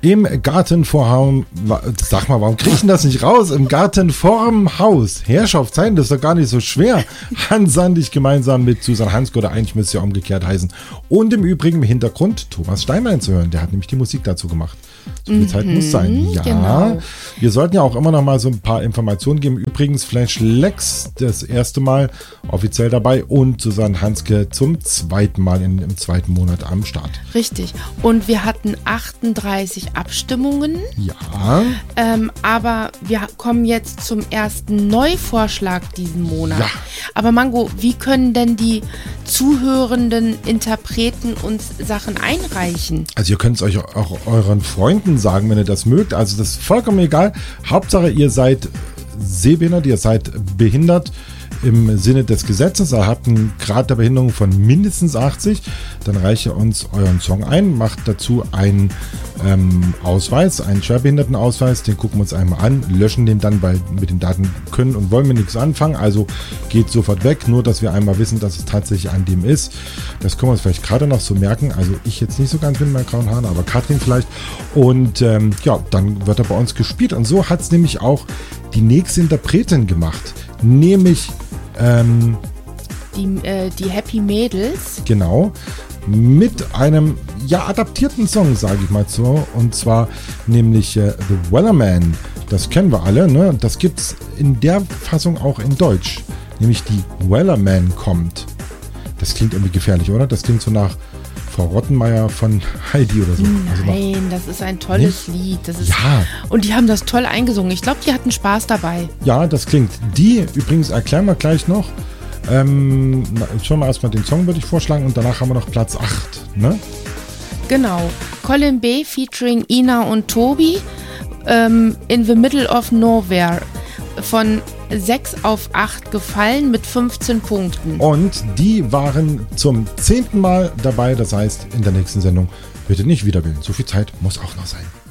Im Garten vorm, sag mal, warum krieg ich denn das nicht raus? Im Garten vorm Haus. Herrschaftszeiten, das ist doch gar nicht so schwer. Hans Sandig gemeinsam mit Susan Hanske, oder eigentlich müsste es ja umgekehrt heißen. Und im Übrigen im Hintergrund Thomas Steinlein zu hören. Der hat nämlich die Musik dazu gemacht. So viel Zeit muss sein. Ja, genau. Wir sollten ja auch immer noch mal so ein paar Informationen geben. Übrigens Flash Lex das erste Mal offiziell dabei und Susanne Hanske zum zweiten Mal im zweiten Monat am Start. Richtig. Und wir hatten 38 Abstimmungen. Ja. Aber wir kommen jetzt zum ersten Neuvorschlag diesen Monat. Ja. Aber Mango, wie können denn die zuhörenden Interpreten uns Sachen einreichen? Also ihr könnt es euch auch euren Freunden sagen, wenn ihr das mögt. Also das ist vollkommen egal. Hauptsache ihr seid sehbehindert, ihr seid behindert im Sinne des Gesetzes, ihr habt einen Grad der Behinderung von mindestens 80, dann reicht ihr uns euren Song ein, macht dazu einen Ausweis, einen Schwerbehindertenausweis, den gucken wir uns einmal an, löschen den dann, weil mit den Daten können und wollen wir nichts anfangen, also geht sofort weg, nur dass wir einmal wissen, dass es tatsächlich an dem ist. Das können wir uns vielleicht gerade noch so merken, also ich jetzt nicht so ganz mit meinen grauen Haaren, aber Katrin vielleicht. Und ja, dann wird er bei uns gespielt und so hat es nämlich auch die nächste Interpretin gemacht, nämlich die Happy Mädels. Genau. Mit einem, ja, adaptierten Song, sage ich mal so. Und zwar nämlich The Wellerman. Das kennen wir alle, ne? Das gibt's in der Fassung auch in Deutsch. Nämlich die Wellerman kommt. Das klingt irgendwie gefährlich, oder? Das klingt so nach Frau Rottenmeier von Heidi oder so. Nein, das ist ein tolles Lied. Das ist, ja. Und die haben das toll eingesungen. Ich glaube, die hatten Spaß dabei. Ja, das klingt. Die, übrigens, erklären wir gleich noch. Schauen wir erstmal den Song, würde ich vorschlagen. Und danach haben wir noch Platz 8, ne? Genau. Colin B. featuring Ina und Tobi. In the Middle of Nowhere. Von 6 auf 8 gefallen mit 15 Punkten. Und die waren zum 10. Mal dabei. Das heißt, in der nächsten Sendung bitte nicht wieder wählen. So viel Zeit muss auch noch sein.